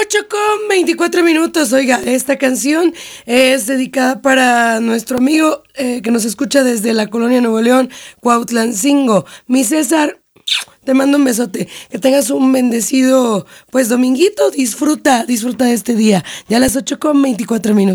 8:24. Oiga, esta canción es dedicada para nuestro amigo que nos escucha desde la colonia Nuevo León, Cuautlancingo. Mi César, te mando un besote. Que tengas un bendecido, pues, dominguito. Disfruta de este día. Ya a las 8:24.